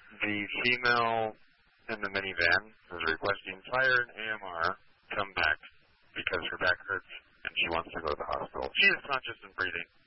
The female in the minivan is requesting fire and AMR come back because her back hurts and she wants to go to the hospital. She is conscious and breathing.